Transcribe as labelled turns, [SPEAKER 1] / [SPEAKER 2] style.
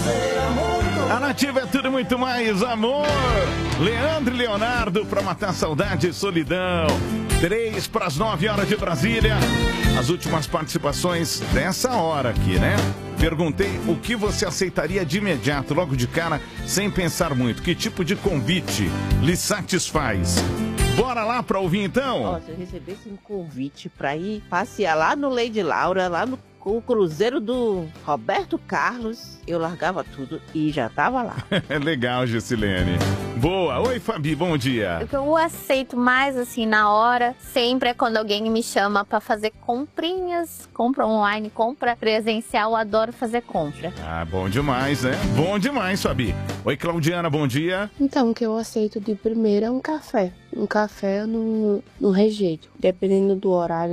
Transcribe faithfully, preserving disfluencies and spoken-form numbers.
[SPEAKER 1] A Nativa é tudo e muito mais, amor. Leandro e Leonardo pra matar saudade e solidão. Três para as nove horas de Brasília. As últimas participações dessa hora aqui, né? Perguntei o que você aceitaria de imediato, logo de cara, sem pensar muito. Que tipo de convite lhe satisfaz? Bora lá pra ouvir então?
[SPEAKER 2] Ó, se eu recebesse um convite pra ir passear lá no Lady Laura, lá no o cruzeiro do Roberto Carlos, eu largava tudo e já tava lá.
[SPEAKER 1] Legal, Gessilene. Boa. Oi, Fabi, bom dia.
[SPEAKER 3] O que eu aceito mais, assim, na hora, sempre é quando alguém me chama pra fazer comprinhas, compra online, compra presencial, eu adoro fazer compra.
[SPEAKER 1] Ah, bom demais, né? Bom demais, Fabi. Oi, Claudiana, bom dia.
[SPEAKER 4] Então, o que eu aceito de primeira é um café. Um café no, no rejeito. Dependendo do horário